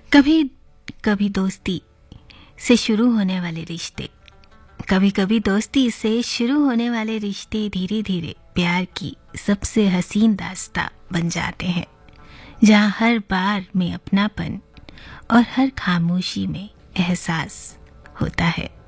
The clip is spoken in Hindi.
कभी कभी दोस्ती से शुरू होने वाले रिश्ते, कभी कभी दोस्ती से शुरू होने वाले रिश्ते धीरे धीरे प्यार की सबसे हसीन दास्तां बन जाते हैं, जहाँ हर बार में अपनापन और हर खामोशी में एहसास होता है।